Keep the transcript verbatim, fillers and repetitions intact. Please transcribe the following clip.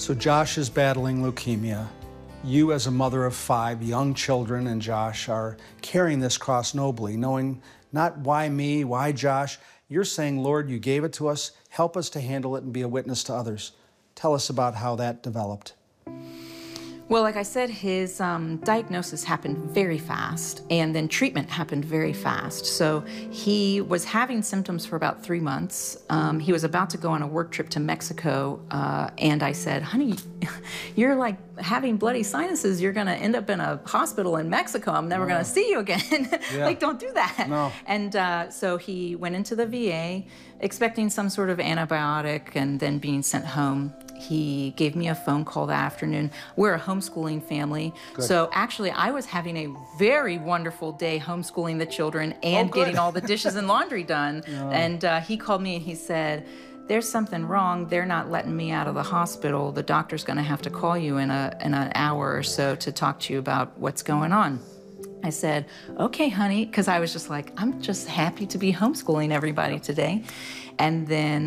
So Josh is battling leukemia. You, as a mother of five young children, and Josh are carrying this cross nobly, knowing not why me, why Josh. You're saying, Lord, you gave it to us. Help us to handle it and be a witness to others. Tell us about how that developed. Well, like I said, his um, diagnosis happened very fast, and then treatment happened very fast. So he was having symptoms for about three months. Um, he was about to go on a work trip to Mexico, uh, and I said, honey, you're like having bloody sinuses. You're going to end up in a hospital in Mexico. I'm never no. going to see you again. Yeah. Like, don't do that. No. And uh, so he went into the V A expecting some sort of antibiotic and then being sent home. He gave me a phone call that afternoon. We're a homeschooling family. Good. So actually, I was having a very wonderful day homeschooling the children and oh, getting all the dishes and laundry done. Yeah. And uh, he called me and he said, there's something wrong. They're not letting me out of the hospital. The doctor's going to have to call you in, a, in an hour or so to talk to you about what's going on. I said, okay, honey, because I was just like, I'm just happy to be homeschooling everybody today. And then